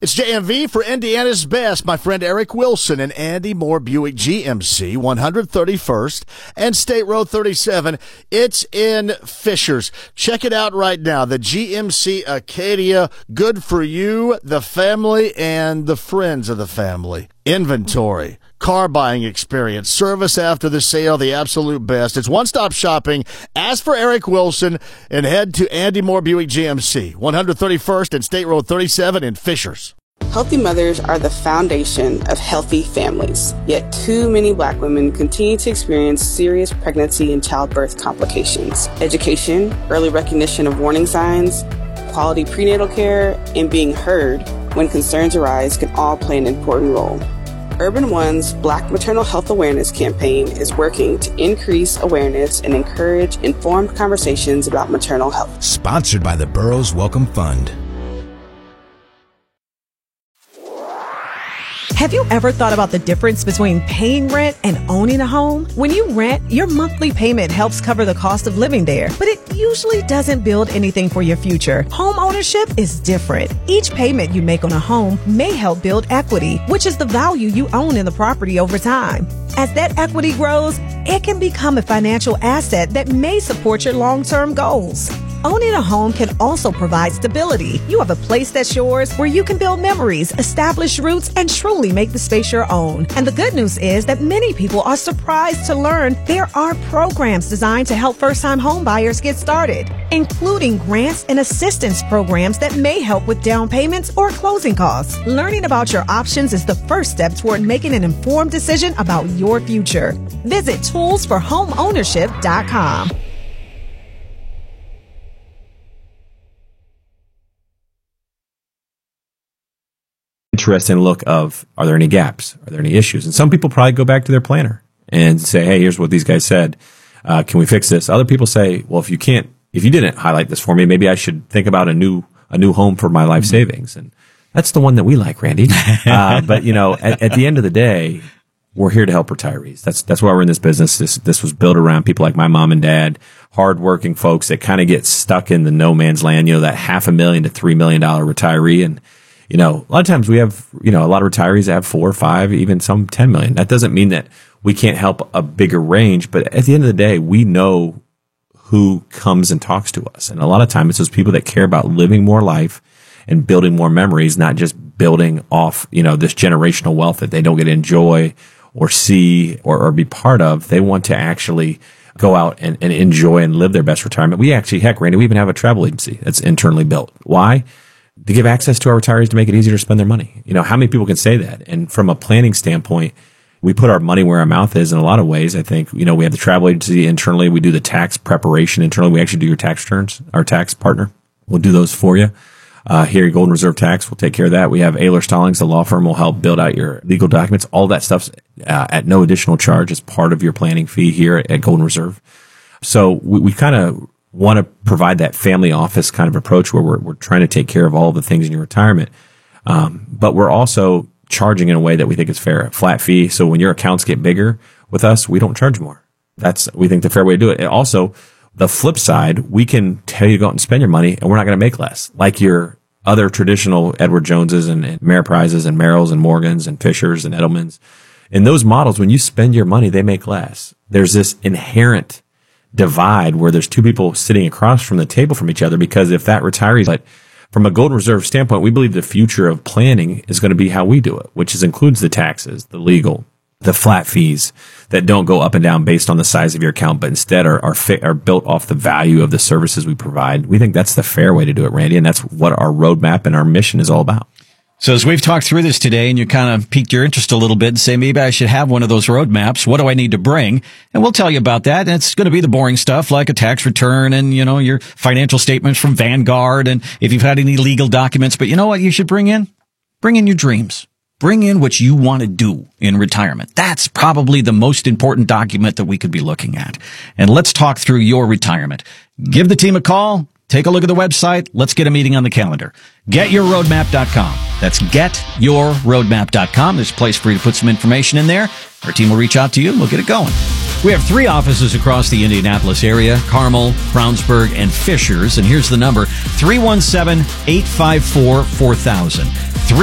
It's JMV for Indiana's Best. My friend Eric Wilson and Andy Moore Buick GMC, 131st and State Road 37. It's in Fishers. Check it out right now. The GMC Acadia, good for you, the family, and the friends of the family. Inventory, car buying experience, service after the sale, the absolute best. It's one-stop shopping. Ask for Eric Wilson and head to Andy Moore Buick GMC, 131st and State Road 37 in Fishers. Healthy mothers are the foundation of healthy families. Yet too many Black women continue to experience serious pregnancy and childbirth complications. Education, early recognition of warning signs, quality prenatal care, and being heard when concerns arise can all play an important role. Urban One's Black Maternal Health Awareness campaign is working to increase awareness and encourage informed conversations about maternal health. Sponsored by the Burroughs Welcome Fund. Have you ever thought about the difference between paying rent and owning a home? When you rent, your monthly payment helps cover the cost of living there, but it usually doesn't build anything for your future. Home ownership is different. Each payment you make on a home may help build equity, which is the value you own in the property over time. As that equity grows, it can become a financial asset that may support your long-term goals. Owning a home can also provide stability. You have a place that's yours where you can build memories, establish roots, and truly make the space your own. And the good news is that many people are surprised to learn there are programs designed to help first-time home buyers get started, including grants and assistance programs that may help with down payments or closing costs. Learning about your options is the first step toward making an informed decision about your future. Visit toolsforhomeownership.com. Interesting look of, are there any gaps? Are there any issues? And some people probably go back to their planner and say, hey, here's what these guys said. Can we fix this? Other people say, well, if you didn't highlight this for me, maybe I should think about a new home for my life savings. And that's the one that we like, Randy. But at the end of the day, we're here to help retirees. That's why we're in this business. This was built around people like my mom and dad, hardworking folks that kind of get stuck in the no man's land, that $500,000 to $3 million retiree. And a lot of times we have, a lot of retirees that have 4 or 5, even some 10 million. That doesn't mean that we can't help a bigger range, but at the end of the day, we know who comes and talks to us. And a lot of times it's those people that care about living more life and building more memories, not just building off, this generational wealth that they don't get to enjoy or see or be part of. They want to actually go out and enjoy and live their best retirement. We actually, Randy, we even have a travel agency that's internally built. Why? To give access to our retirees to make it easier to spend their money. How many people can say that? And from a planning standpoint, we put our money where our mouth is in a lot of ways. I think, we have the travel agency internally. We do the tax preparation internally. We actually do your tax returns. Our tax partner will do those for you. Here at Golden Reserve Tax, we'll take care of that. We have Ayler Stallings, the law firm, will help build out your legal documents. All that stuff's at no additional charge as part of your planning fee here at Golden Reserve. So we kind of want to provide that family office kind of approach where we're trying to take care of all the things in your retirement. But we're also charging in a way that we think is fair, a flat fee. So when your accounts get bigger with us, we don't charge more. That's, we think, the fair way to do it. And also, the flip side, we can tell you to go out and spend your money and we're not going to make less. Like your other traditional Edward Joneses and Ameriprises and Merrills and Morgans and Fishers and Edelmans. In those models, when you spend your money, they make less. There's this inherent divide where there's two people sitting across from the table from each other, because if that retiree, but from a Golden Reserve standpoint, we believe the future of planning is going to be how we do it, which includes the taxes, the legal, the flat fees that don't go up and down based on the size of your account, but instead are built off the value of the services we provide. We think that's the fair way to do it, Randy, and that's what our roadmap and our mission is all about. So as we've talked through this today and you kind of piqued your interest a little bit and say, maybe I should have one of those roadmaps. What do I need to bring? And we'll tell you about that. And it's going to be the boring stuff like a tax return and, your financial statements from Vanguard. And if you've had any legal documents, but you know what you should bring in? Bring in your dreams. Bring in what you want to do in retirement. That's probably the most important document that we could be looking at. And let's talk through your retirement. Give the team a call. Take a look at the website. Let's get a meeting on the calendar. GetYourRoadmap.com. That's GetYourRoadmap.com. There's a place for you to put some information in there. Our team will reach out to you and we'll get it going. We have 3 offices across the Indianapolis area, Carmel, Brownsburg, and Fishers. And here's the number, 317-854-4000.